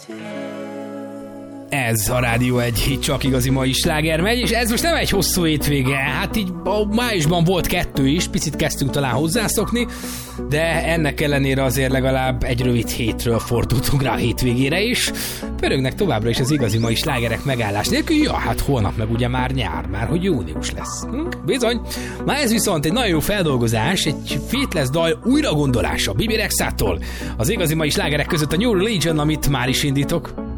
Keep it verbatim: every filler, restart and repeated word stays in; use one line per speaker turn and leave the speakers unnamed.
Ez a Rádió egy, itt csak igazi mai sláger megy, és ez most nem egy hosszú hétvége, hát így májusban volt kettő is, picit kezdtünk talán hozzászokni, de ennek ellenére azért legalább egy rövid hétről fordultunk rá a hétvégére is. Pörögnek továbbra is az igazi mai slágerek megállás nélkül, ja, hát holnap meg ugye már nyár, már hogy június lesz. Hm? Bizony. Na ez viszont egy nagyon jó feldolgozás, egy Faithless dal újra gondolása Bibi Rexától. Az igazi mai slágerek között a New Religion, amit már is indítok.